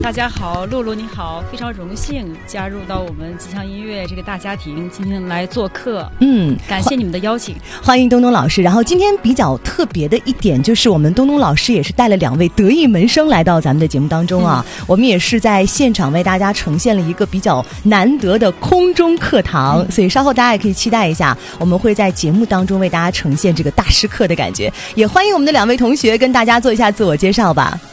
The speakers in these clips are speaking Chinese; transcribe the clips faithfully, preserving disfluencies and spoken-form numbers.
大家好，露露你好，非常荣幸加入到我们吉祥音乐这个大家庭，今天来做客。 嗯， 感谢你们的邀请， 欢迎东东老师。然后今天比较特别的一点就是，我们东东老师也是带了两位得意门生来到咱们的节目当中啊。嗯、我们也是在现场为大家呈现了一个比较难得的空中课堂，嗯、所以稍后大家也可以期待一下，我们会在节目当中为大家呈现这个大师课的感觉。也欢迎我们的两位同学跟大家做一下自我介绍吧。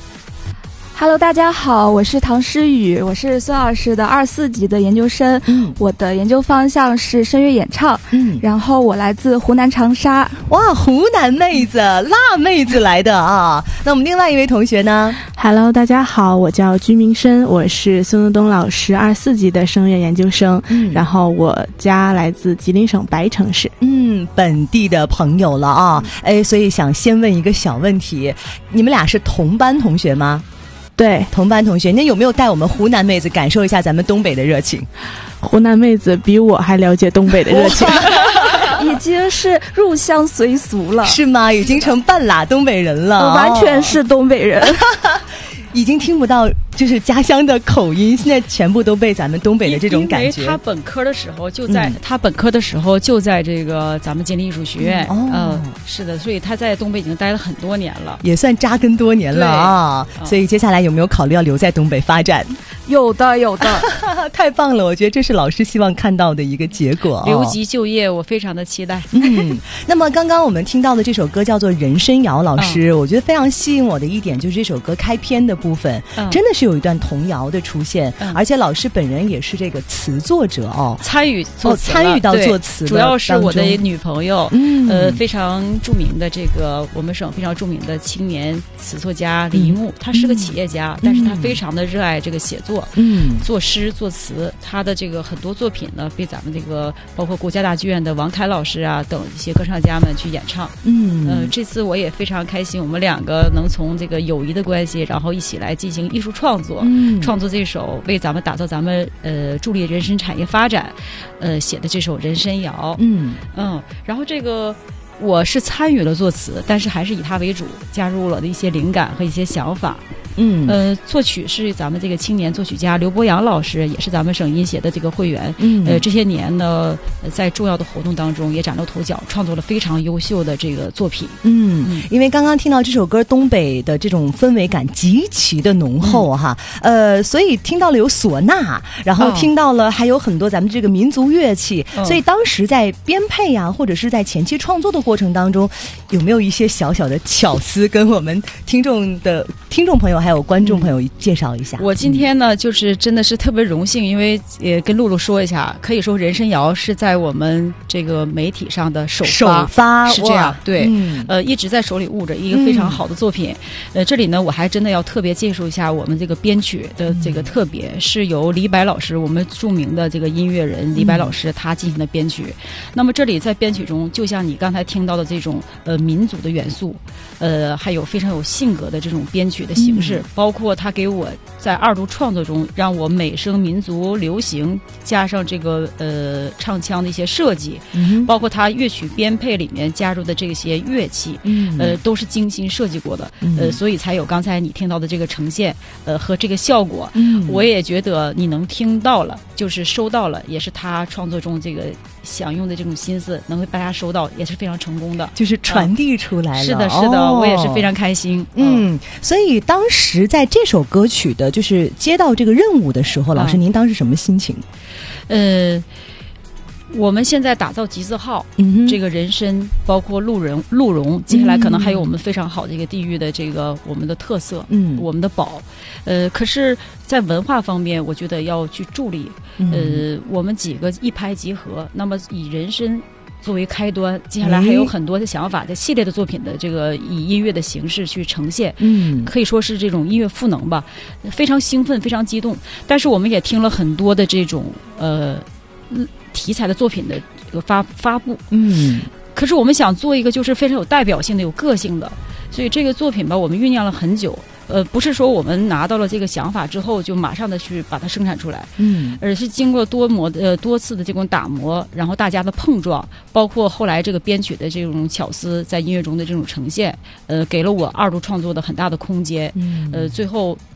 Hello， 大家好，我是唐诗雨，我是孙老师的二四级的研究生，嗯，我的研究方向是声乐演唱，嗯，然后我来自湖南长沙。 哇，湖南妹子，辣妹子来的啊！那我们另外一位同学呢 ？Hello， 大家好，我叫居明生，我是孙东东老师二四级的声乐研究生，嗯，然后我家来自吉林省白城市， 嗯，本地的朋友了啊，哎，所以想先问一个小问题，你们俩是同班同学吗？ 对， 同班同学，那有没有带我们湖南妹子感受一下咱们东北的热情？ 湖南妹子比我还了解东北的热情， 已经是入乡随俗了， 是吗？已经成半拉东北人了， 我完全是东北人。 已经听不到就是家乡的口音，现在全部都被咱们东北的这种感觉。 因为他本科的时候就在、嗯、他本科的时候就在这个咱们吉林艺术学院，嗯、哦呃，是的，所以他在东北已经待了很多年了， 也算扎根多年了啊。所以接下来有没有考虑要留在东北发展？ 有的，有的， 太棒了！我觉得这是老师希望看到的一个结果。 留级就业，我非常的期待。 嗯，那么刚刚我们听到的这首歌叫做《人参谣》，老师、嗯，我觉得非常吸引我的一点就是这首歌开篇的部分，嗯、真的是有一段童谣的出现，嗯、而且老师本人也是这个词作者哦， 参与作词、 哦、参与到作词的， 主要是我的女朋友，嗯，呃，非常著名的这个我们省非常著名的青年词作家李一木，嗯、他是个企业家，嗯、但是他非常的热爱这个写作，嗯，作诗作词，他的这个很多作品呢，被咱们这个包括国家大剧院的王凯老师啊等一些歌唱家们去演唱，嗯，呃，这次我也非常开心，我们两个能从这个友谊的关系，然后一起来进行艺术创作，嗯，创作这首为咱们打造咱们呃助力人参产业发展，呃写的这首《人参谣》，嗯嗯，然后这个。我是参与了作词，但是还是以他为主，加入了的一些灵感和一些想法。嗯，呃，作曲是咱们这个青年作曲家刘博洋老师，也是咱们省音协的这个会员。嗯，呃，这些年呢，在重要的活动当中也崭露头角，创作了非常优秀的这个作品。 嗯，嗯因为刚刚听到这首歌，东北的这种氛围感极其的浓厚哈，嗯、呃，所以听到了有唢呐，然后听到了还有很多咱们这个民族乐器，哦、所以当时在编配呀、啊，或者是在前期创作的过程当中，有没有一些小小的巧思跟我们听众的听众朋友还有观众朋友介绍一下？ 我今天呢，就是真的是特别荣幸，因为也跟露露说一下，可以说《人参谣》是在我们这个媒体上的首发， 首发是这样，对，嗯、呃，一直在手里握着一个非常好的作品。嗯、呃，这里呢，我还真的要特别介绍一下我们这个编曲的这个特别，嗯、是由李白老师，我们著名的这个音乐人李白老师他进行的编曲。嗯、那么这里在编曲中，就像你刚才听到的这种呃民族的元素，呃，还有非常有性格的这种编曲的形式。嗯包括他给我在二度创作中，让我美声、民族、流行加上这个呃唱腔的一些设计，嗯、包括他乐曲编配里面加入的这些乐器，嗯、呃，都是精心设计过的，嗯、呃，所以才有刚才你听到的这个呈现，呃，和这个效果。嗯、我也觉得你能听到了，就是收到了，也是他创作中这个想用的这种心思，能被大家收到，也是非常成功的， 就是传递出来了。 嗯、是的，是的，哦、我也是非常开心。 嗯，所以当时在这首歌曲的，就是接到这个任务的时候，老师您当时什么心情？ 呃，我们现在打造集字号，嗯、这个人参，包括鹿茸、鹿茸，接下来可能还有我们非常好的一个地域的这个我们的特色，嗯，我们的宝。呃，可是，在文化方面，我觉得要去助力。呃，我们几个一拍即合，那么以人参作为开端，接下来还有很多的想法，在系列的作品的这个以音乐的形式去呈现，嗯，可以说是这种音乐赋能吧，非常兴奋，非常激动。但是我们也听了很多的这种呃题材的作品的这个发发布，嗯，可是我们想做一个就是非常有代表性的、有个性的，所以这个作品吧，我们酝酿了很久。呃，不是说我们拿到了这个想法之后就马上的去把它生产出来，嗯，而是经过多磨呃多次的这种打磨，然后大家的碰撞，包括后来这个编曲的这种巧思在音乐中的这种呈现，呃，给了我二度创作的很大的空间，嗯，呃，最后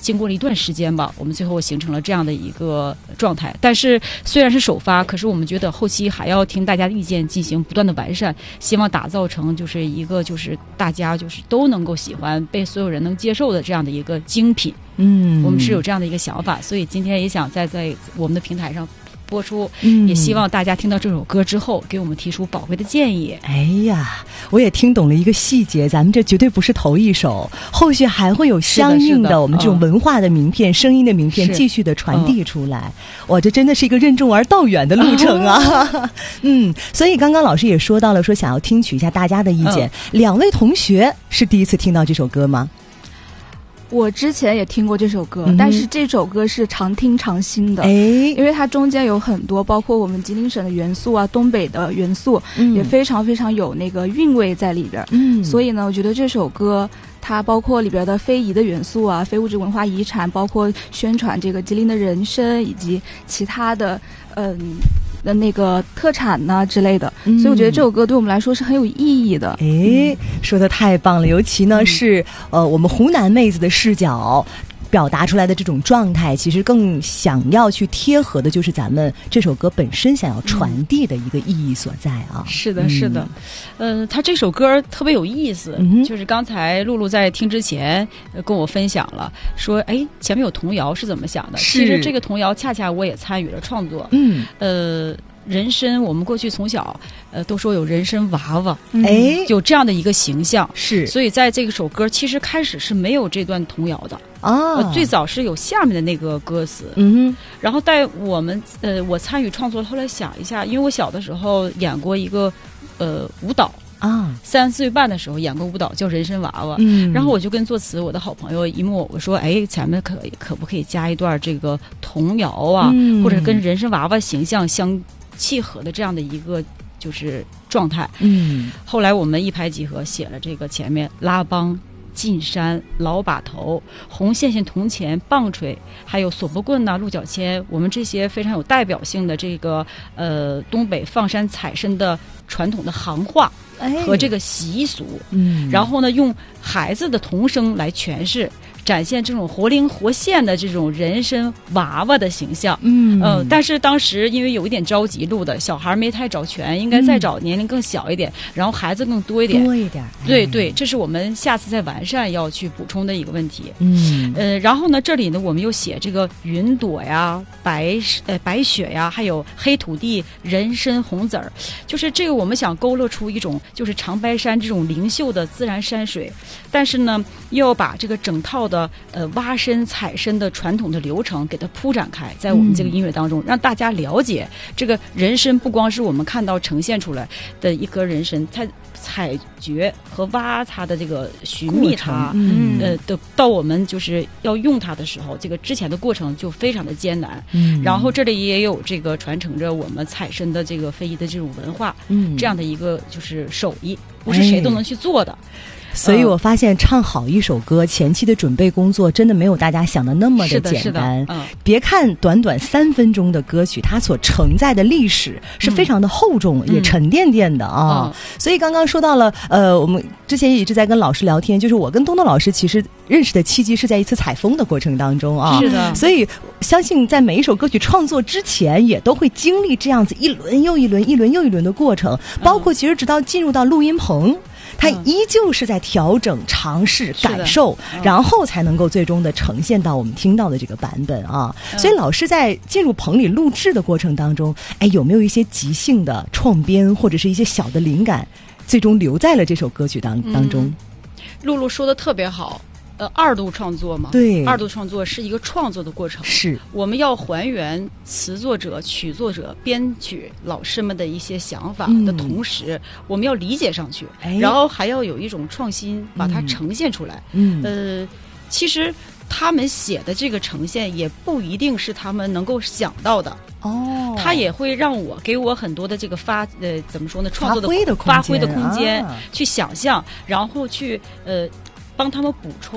经过了一段时间吧，我们最后形成了这样的一个状态。但是虽然是首发，可是我们觉得后期还要听大家的意见进行不断的完善，希望打造成就是一个就是大家就是都能够喜欢、被所有人能接受的这样的一个精品。 嗯， 我们是有这样的一个想法，所以今天也想在在我们的平台上播出，嗯，也希望大家听到这首歌之后给我们提出宝贵的建议。 哎呀，我也听懂了一个细节，咱们这绝对不是头一首，后续还会有相应的我们这种文化的名片、嗯、声音的名片继续的传递出来。哇，这真的是一个任重而道远的路程啊！哦、嗯，所以刚刚老师也说到了，说想要听取一下大家的意见。嗯、两位同学是第一次听到这首歌吗？ 我之前也听过这首歌、嗯、但是这首歌是常听常新的，哎，因为它中间有很多包括我们吉林省的元素啊，东北的元素、嗯、也非常非常有那个韵味在里边，嗯，所以呢我觉得这首歌它包括里边的非遗的元素啊，非物质文化遗产，包括宣传这个吉林的人参以及其他的嗯的那个特产呐、啊、之类的、嗯，所以我觉得这首歌对我们来说是很有意义的。 哎，说得太棒了，尤其呢、嗯、是呃我们湖南妹子的视角表达出来的这种状态，其实更想要去贴合的就是咱们这首歌本身想要传递的一个意义所在啊。 是的，是的，嗯、呃，他这首歌特别有意思，嗯、就是刚才露露在听之前、呃、跟我分享了，说哎前面有童谣是怎么想的？其实这个童谣恰恰我也参与了创作，嗯，呃。人参，我们过去从小，呃，都说有人参娃娃，哎、嗯，有这样的一个形象， 是， 所以在这个首歌其实开始是没有这段童谣的啊、呃，最早是有下面的那个歌词，嗯，然后在我们呃，我参与创作，后来想一下，因为我小的时候演过一个呃舞蹈。啊，三四岁半的时候演过舞蹈叫《人参娃娃》，嗯，然后我就跟作词我的好朋友一默，我说，哎，咱们可可不可以加一段这个童谣啊，嗯、或者跟人参娃娃形象相契合的这样的一个就是状态，嗯，后来我们一拍即合，写了这个前面拉帮。进山、老把头、红线线铜钱、棒槌，还有索拨棍呐、啊、鹿角签，我们这些非常有代表性的这个呃东北放山采参的传统的行话和这个习俗，嗯，然后呢用孩子的童声来诠释。展现这种活灵活现的这种人参娃娃的形象，嗯、呃，但是当时因为有一点着急录的，小孩没太找全，应该再找年龄更小一点，嗯、然后孩子更多一点， 多一点， 对对，这是我们下次再完善要去补充的一个问题。嗯，呃，然后呢，这里呢我们又写这个云朵呀、白呃白雪呀，还有黑土地、人参、红籽儿，就是这个我们想勾勒出一种就是长白山这种灵秀的自然山水，但是呢又要把这个整套的呃挖参采参的传统的流程给它铺展开，在我们这个音乐当中、嗯、让大家了解这个人参不光是我们看到呈现出来的一颗人参，它采掘和挖它的这个寻觅它，嗯呃的到我们就是要用它的时候，这个之前的过程就非常的艰难，嗯，然后这里也有这个传承着我们采参的这个非遗的这种文化，嗯，这样的一个就是手艺，不是谁都能去做的。哎， 所以我发现唱好一首歌、嗯、前期的准备工作真的没有大家想的那么的简单。嗯、别看短短三分钟的歌曲，它所承载的历史是非常的厚重、嗯、也沉甸甸的啊、嗯。所以刚刚说到了，呃，我们之前也一直在跟老师聊天，就是我跟东东老师其实认识的契机是在一次采风的过程当中啊。 是的。 所以相信在每一首歌曲创作之前，也都会经历这样子一轮又一轮、一轮又一轮的过程，包括其实直到进入到录音棚。它依旧是在调整、尝试、感受、嗯，然后才能够最终的呈现到我们听到的这个版本啊。嗯、所以老师在进入棚里录制的过程当中，哎，有没有一些即兴的创编或者是一些小的灵感，最终留在了这首歌曲当当中？嗯、 露露说的特别好。呃，二度创作嘛， 对， 二度创作是一个创作的过程， 是我们要还原词作者、曲作者、编曲老师们的一些想法的同时，嗯、我们要理解上去，然后还要有一种创新，把它呈现出来。嗯，呃，其实他们写的这个呈现也不一定是他们能够想到的。哦，他也会让我给我很多的这个发呃怎么说呢，创作的发挥的发挥的空间、 啊、 去想象，然后去呃。帮他们补充，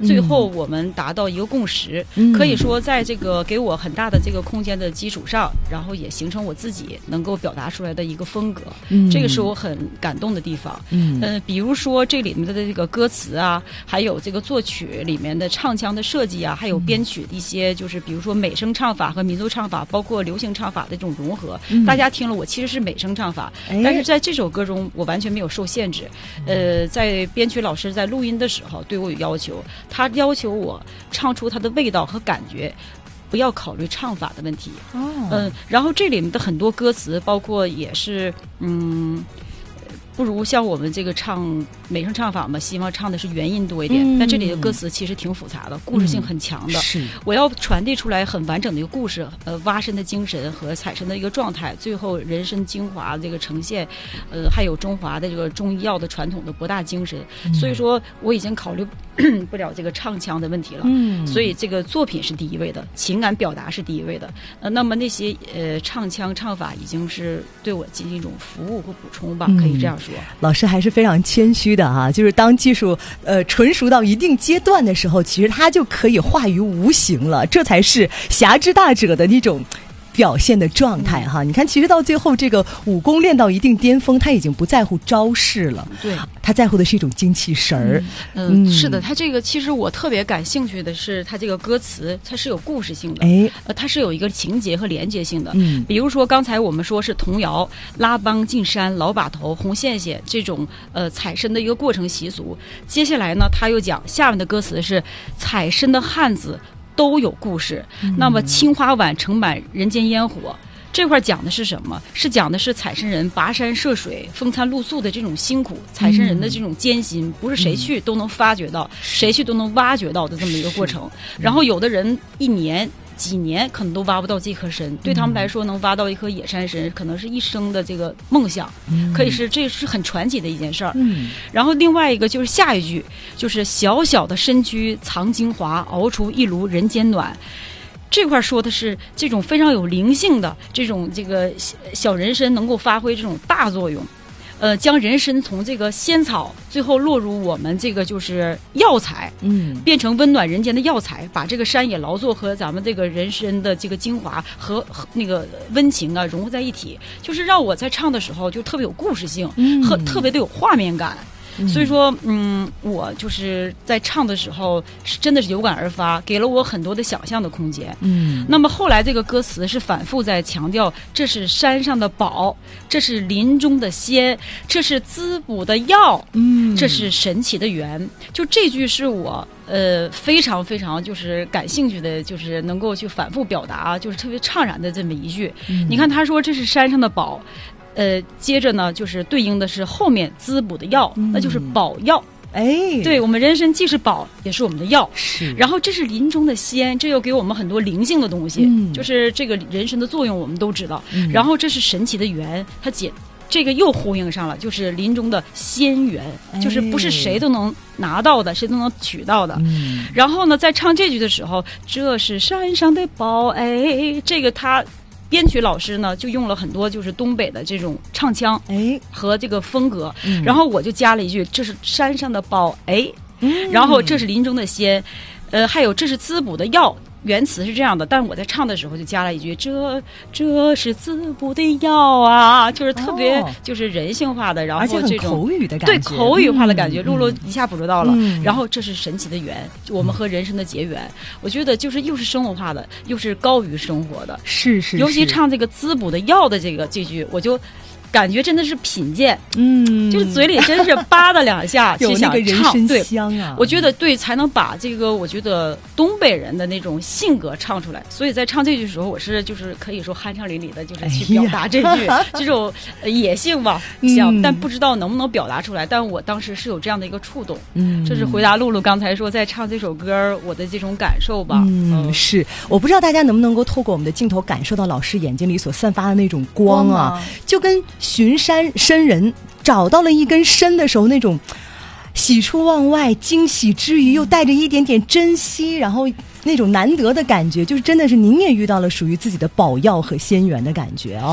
最后我们达到一个共识，嗯、可以说在这个给我很大的这个空间的基础上，然后也形成我自己能够表达出来的一个风格，嗯、这个是我很感动的地方。嗯，呃，比如说这里面的这个歌词啊，还有这个作曲里面的唱腔的设计啊，还有编曲一些就是比如说美声唱法和民族唱法，包括流行唱法的这种融合，嗯、大家听了我其实是美声唱法，哎、但是在这首歌中我完全没有受限制。呃，在编曲老师在录音的时候对我有要求，他要求我唱出它的味道和感觉，不要考虑唱法的问题。哦，嗯，然后这里面的很多歌词，包括也是嗯。不如像我们这个唱美声唱法嘛，希望唱的是原音多一点，嗯、但这里的歌词其实挺复杂的，故事性很强的。嗯、是，我要传递出来很完整的一个故事，呃，挖深的精神和采参的一个状态，最后人参精华这个呈现，呃，还有中华的这个中医药的传统的博大精神。嗯、所以说，我已经考虑不了这个唱腔的问题了。嗯，所以这个作品是第一位的，情感表达是第一位的。呃，那么那些呃唱腔唱法已经是对我进行一种服务和补充吧，嗯、可以这样说。 老师还是非常谦虚的哈、啊，就是当技术呃纯熟到一定阶段的时候，其实它就可以化于无形了，这才是侠之大者的那种表现的状态哈。嗯、你看，其实到最后这个武功练到一定巅峰，他已经不在乎招式了，对，他在乎的是一种精气神儿。 嗯，嗯是的，他这个其实我特别感兴趣的是，他这个歌词它是有故事性的，哎，呃，它是有一个情节和连接性的。嗯，比如说刚才我们说是童谣、拉帮进山、老把头、红线线这种呃采参的一个过程习俗。接下来呢，他又讲下面的歌词是采参的汉子都有故事，嗯、那么青花碗盛满人间烟火，这块讲的是什么？是讲的是采参人跋山涉水、风餐露宿的这种辛苦，采参人的这种艰辛，嗯、不是谁去都能发掘到，嗯、谁去都能挖掘到的这么一个过程。然后有的人一年几年可能都挖不到这颗参，对他们来说能挖到一颗野山参可能是一生的这个梦想，嗯、可以是这是很传奇的一件事儿。嗯、然后另外一个就是下一句，就是小小的身躯藏精华，熬出一炉人间暖。这块说的是这种非常有灵性的这种这个小人参能够发挥这种大作用。呃，将人参从这个仙草，最后落入我们这个就是药材，嗯，变成温暖人间的药材，把这个山野劳作和咱们这个人参的这个精华和和那个温情啊融合在一起，就是让我在唱的时候就特别有故事性，嗯，和特别的有画面感。所以说，嗯，我就是在唱的时候，是真的是有感而发，给了我很多的想象的空间。嗯，那么后来这个歌词是反复在强调，这是山上的宝，这是林中的仙，这是滋补的药，嗯，这是神奇的缘。就这句是我呃非常非常就是感兴趣的，就是能够去反复表达，就是特别怅然的这么一句。嗯、你看他说这是山上的宝。呃，接着呢，就是对应的是后面滋补的药，嗯、那就是宝药。哎，对我们人参既是宝，也是我们的药。是，然后这是林中的仙，这又给我们很多灵性的东西，嗯、就是这个人参的作用，我们都知道。嗯、然后这是神奇的缘，它解这个又呼应上了，就是林中的仙缘，哎、就是不是谁都能拿到的，谁都能取到的。嗯、然后呢，在唱这句的时候，这是山上的宝，哎，这个它。编曲老师呢，就用了很多就是东北的这种唱腔，哎，和这个风格，嗯、然后我就加了一句，这是山上的宝，哎，嗯、然后这是林中的仙，呃，还有这是滋补的药。原词是这样的，但是我在唱的时候就加了一句，这这是滋补的药啊，就是特别、哦、就是人性化的，然后这种口语的感觉，对口语化的感觉， 嗯、 露露一下捕捉到了。嗯、然后这是神奇的缘，我们和人参的结缘，嗯、我觉得就是又是生活化的，又是高于生活的， 是是是。 尤其唱这个滋补的药的这个这句，我就。感觉真的是品鉴，嗯，就是嘴里真是吧的两下去想唱，对， 香啊！ 我觉得对，才能把这个我觉得东北人的那种性格唱出来。所以在唱这句的时候，我是就是可以说酣畅淋漓的，就是去表达这句、哎、这种野性吧，想、嗯、但不知道能不能表达出来。但我当时是有这样的一个触动，嗯，这是回答露露刚才说在唱这首歌我的这种感受吧。 嗯，嗯是，我不知道大家能不能够透过我们的镜头感受到老师眼睛里所散发的那种光啊，光就跟。巡山参人找到了一根参的时候，那种喜出望外、惊喜之余又带着一点点珍惜，然后那种难得的感觉，就是真的是您也遇到了属于自己的宝药和仙缘的感觉哦。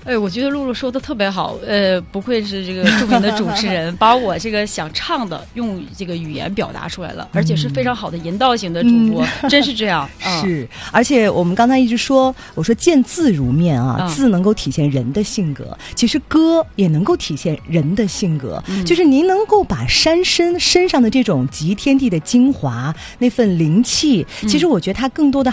哎，我觉得露露说的特别好，呃，不愧是这个著名的主持人，把我这个想唱的用这个语言表达出来了，而且是非常好的引导型的主播，嗯、真是这样。 嗯、是，而且我们刚才一直说，我说见字如面啊，嗯、字能够体现人的性格，其实歌也能够体现人的性格，嗯、就是您能够把山参身上的这种集天地的精华，那份灵气，其实我觉得它更多的